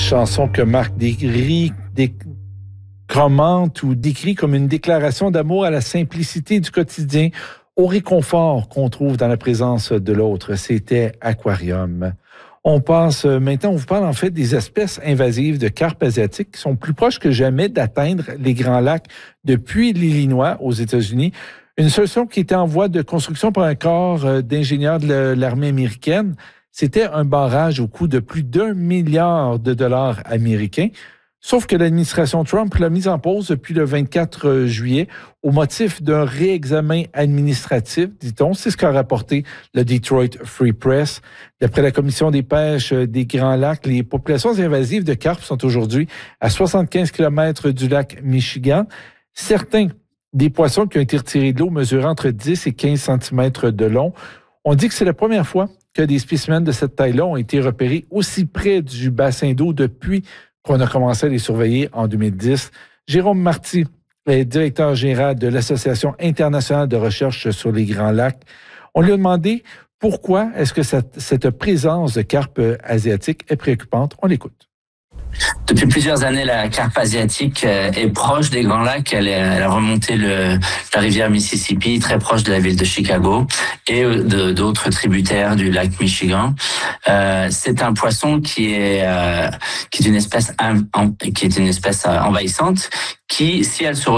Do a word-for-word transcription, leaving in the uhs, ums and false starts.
chanson que Marc Dégris dé- commente ou décrit comme une déclaration d'amour à la simplicité du quotidien, au réconfort qu'on trouve dans la présence de l'autre. C'était Aquarium. On passe maintenant, on vous parle en fait des espèces invasives de carpes asiatiques qui sont plus proches que jamais d'atteindre les Grands Lacs depuis l'Illinois aux États-Unis. Une solution qui était en voie de construction par un corps d'ingénieurs de l'armée américaine. C'était un barrage au coût de plus d'un milliard de dollars américains. Sauf que l'administration Trump l'a mise en pause depuis le vingt-quatre juillet au motif d'un réexamen administratif, dit-on. C'est ce qu'a rapporté le Detroit Free Press. D'après la Commission des pêches des Grands Lacs, les populations invasives de carpes sont aujourd'hui à soixante-quinze kilomètres du lac Michigan. Certains des poissons qui ont été retirés de l'eau mesurent entre dix et quinze centimètres de long. On dit que c'est la première fois que des spécimens de cette taille-là ont été repérés aussi près du bassin d'eau depuis qu'on a commencé à les surveiller en deux mille dix. Jérôme Marty est directeur général de l'Association internationale de recherche sur les Grands Lacs. On lui a demandé pourquoi est-ce que cette, cette présence de carpes asiatiques est préoccupante. On l'écoute. Depuis plusieurs années, la carpe asiatique est proche des Grands Lacs. Elle, est, elle a remonté le, la rivière Mississippi, très proche de la ville de Chicago et de, d'autres tributaires du lac Michigan. Euh, c'est un poisson qui est, euh, qui est une espèce, qui est une espèce envahissante qui, si elle se